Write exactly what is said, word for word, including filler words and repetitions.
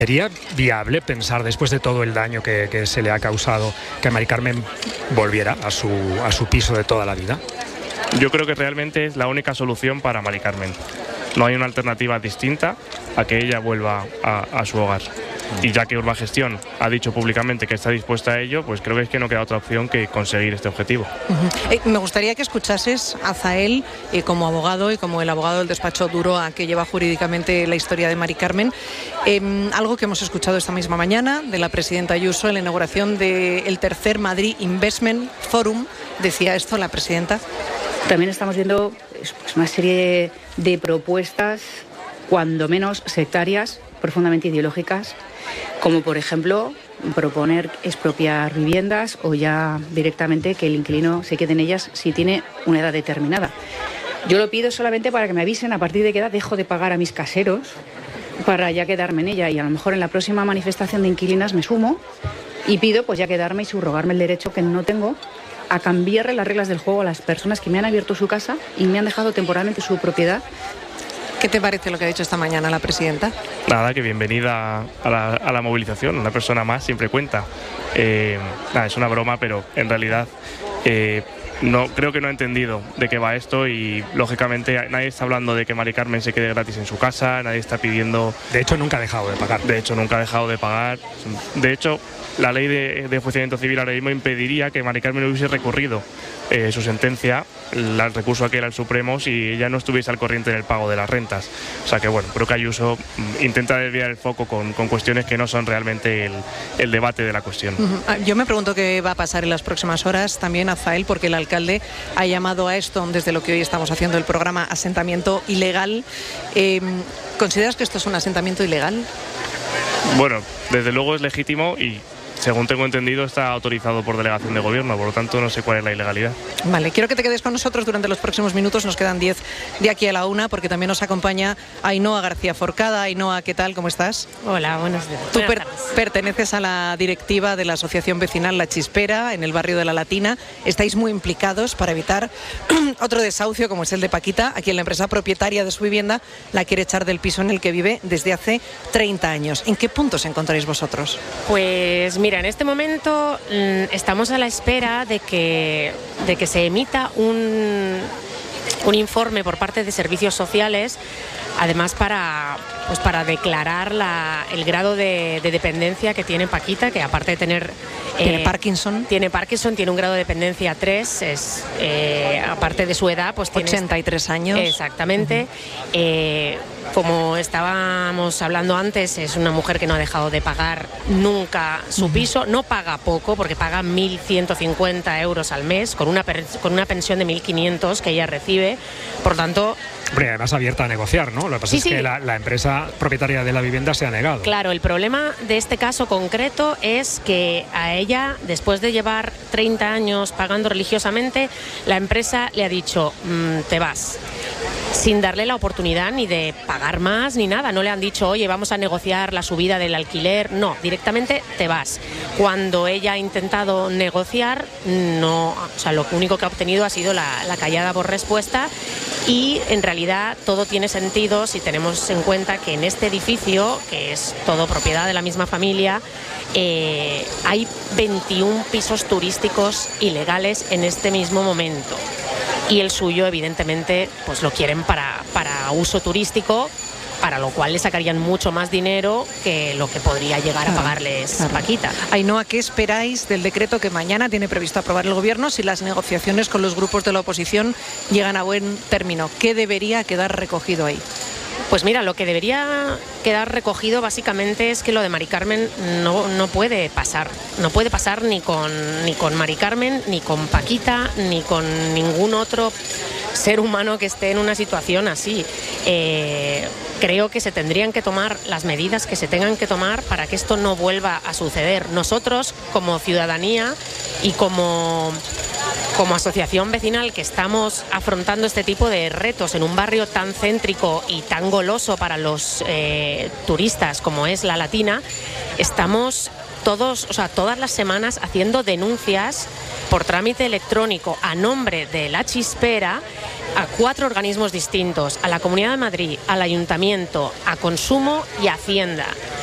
¿Sería viable pensar, después de todo el daño que, que se le ha causado, que Mari Carmen volviera a su, a su piso de toda la vida? Yo creo que realmente es la única solución para Mari Carmen. No hay una alternativa distinta a que ella vuelva a, a su hogar. Y ya que Urbagestión ha dicho públicamente que está dispuesta a ello, pues creo que es que no queda otra opción que conseguir este objetivo. Uh-huh. Eh, me gustaría que escuchases a Zael eh, como abogado y como el abogado del despacho Duroa que lleva jurídicamente la historia de Mari Carmen. Eh, algo que hemos escuchado esta misma mañana de la presidenta Ayuso en la inauguración del tercer Madrid Investment Forum. Decía esto la presidenta. También estamos viendo pues, una serie de propuestas, cuando menos sectarias, profundamente ideológicas, como por ejemplo proponer expropiar viviendas o ya directamente que el inquilino se quede en ellas si tiene una edad determinada. Yo lo pido solamente para que me avisen a partir de qué edad dejo de pagar a mis caseros para ya quedarme en ella, y a lo mejor en la próxima manifestación de inquilinas me sumo y pido pues ya quedarme y subrogarme el derecho que no tengo a cambiarle las reglas del juego a las personas que me han abierto su casa y me han dejado temporalmente su propiedad. ¿Qué te parece lo que ha dicho esta mañana la presidenta? Nada, que bienvenida a la, a la movilización. Una persona más siempre cuenta. Eh, nada, es una broma, pero en realidad eh, no, creo que no ha entendido de qué va esto y, lógicamente, nadie está hablando de que Mari Carmen se quede gratis en su casa, nadie está pidiendo... De hecho, nunca ha dejado de pagar. De hecho, nunca ha dejado de pagar. De hecho, la ley de, de enjuiciamiento civil ahora mismo impediría que Mari Carmen hubiese recurrido eh, su sentencia, el recurso aquel al Supremo, si ella no estuviese al corriente en el pago de las rentas. O sea que, bueno, creo que Ayuso intenta desviar el foco con, con cuestiones que no son realmente el, el debate de la cuestión. Uh-huh. Yo me pregunto qué va a pasar en las próximas horas también, Azael, porque el alcalde ha llamado a esto, desde lo que hoy estamos haciendo el programa, asentamiento ilegal. Eh, ¿Consideras que esto es un asentamiento ilegal? Bueno, desde luego es legítimo y, según tengo entendido, está autorizado por delegación de gobierno, por lo tanto no sé cuál es la ilegalidad. Vale, quiero que te quedes con nosotros durante los próximos minutos, nos quedan diez de aquí a la una, porque también nos acompaña Ainhoa García Forcada. Ainhoa, ¿qué tal? ¿Cómo estás? Hola, buenos días. Tú per- perteneces a la directiva de la asociación vecinal La Chispera, en el barrio de La Latina. Estáis muy implicados para evitar otro desahucio como es el de Paquita, a quien la empresa propietaria de su vivienda la quiere echar del piso en el que vive desde hace treinta años. ¿En qué puntos encontráis vosotros? Pues mira, en este momento mmm, estamos a la espera de que, de que se emita un, un informe por parte de servicios sociales, además para, pues para declarar la, el grado de, de dependencia que tiene Paquita, que aparte de tener... ¿Tiene eh, Parkinson? Tiene Parkinson, tiene un grado de dependencia tres, es, eh, aparte de su edad, pues tiene... ochenta y tres años. Exactamente. Uh-huh. Eh, como estábamos hablando antes, es una mujer que no ha dejado de pagar nunca su uh-huh. piso, no paga poco, porque paga mil ciento cincuenta euros al mes, con una, per, con una pensión de mil quinientos que ella recibe, por tanto... Hombre, además abierta a negociar, ¿no? Lo que pasa sí, es sí. que la, la empresa propietaria de la vivienda se ha negado. Claro, el problema de este caso concreto es que a ella, después de llevar treinta años pagando religiosamente, la empresa le ha dicho, mmm, te vas, sin darle la oportunidad ni de pagar más ni nada. No le han dicho, oye, vamos a negociar la subida del alquiler. No, directamente te vas. Cuando ella ha intentado negociar, no, o sea, lo único que ha obtenido ha sido la, la callada por respuesta. Y en realidad todo tiene sentido si tenemos en cuenta que en este edificio, que es todo propiedad de la misma familia, eh, hay veintiún pisos turísticos ilegales en este mismo momento. Y el suyo, evidentemente, pues lo quieren para, para uso turístico, para lo cual le sacarían mucho más dinero que lo que podría llegar a pagarles claro. Paquita. Ainhoa, ¿qué esperáis del decreto que mañana tiene previsto aprobar el Gobierno si las negociaciones con los grupos de la oposición llegan a buen término? ¿Qué debería quedar recogido ahí? Pues mira, lo que debería quedar recogido básicamente es que lo de Mari Carmen no, no puede pasar. No puede pasar ni con, ni con Mari Carmen, ni con Paquita, ni con ningún otro ser humano que esté en una situación así. Eh, creo que se tendrían que tomar las medidas que se tengan que tomar para que esto no vuelva a suceder. Nosotros, como ciudadanía y como... Como asociación vecinal que estamos afrontando este tipo de retos en un barrio tan céntrico y tan goloso para los eh, turistas como es La Latina, estamos todos, o sea, todas las semanas haciendo denuncias por trámite electrónico a nombre de La Chispera a cuatro organismos distintos, a la Comunidad de Madrid, al Ayuntamiento, a Consumo y a Hacienda.